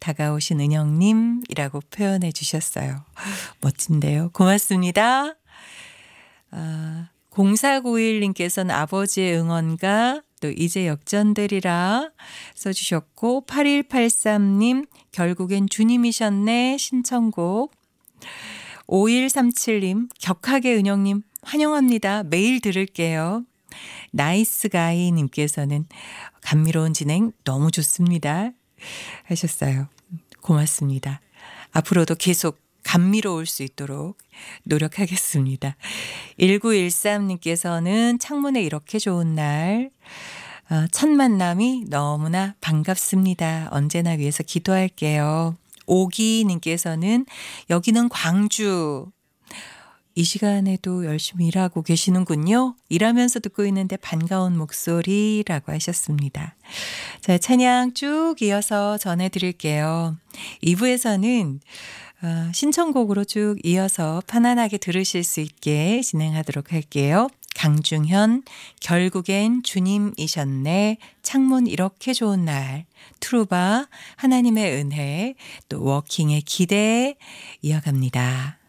다가오신 은영님이라고 표현해 주셨어요. 멋진데요. 고맙습니다. 0491님께서는 아버지의 응원가 또 이제 역전되리라 써주셨고 8183님 결국엔 주님이셨네 신청곡 5137님 격하게 은영님 환영합니다. 매일 들을게요. 나이스가이님께서는 감미로운 진행 너무 좋습니다 하셨어요. 고맙습니다. 앞으로도 계속 감미로울 수 있도록 노력하겠습니다. 1913님께서는 창문에 이렇게 좋은 날 첫 만남이 너무나 반갑습니다. 언제나 위해서 기도할게요. 오기님께서는 여기는 광주. 이 시간에도 열심히 일하고 계시는군요. 일하면서 듣고 있는데 반가운 목소리라고 하셨습니다. 자, 찬양 쭉 이어서 전해드릴게요. 2부에서는 신청곡으로 쭉 이어서 편안하게 들으실 수 있게 진행하도록 할게요. 강중현, 결국엔 주님이셨네, 창문 이렇게 좋은 날, 트루바, 하나님의 은혜, 또 워킹의 기대 이어갑니다.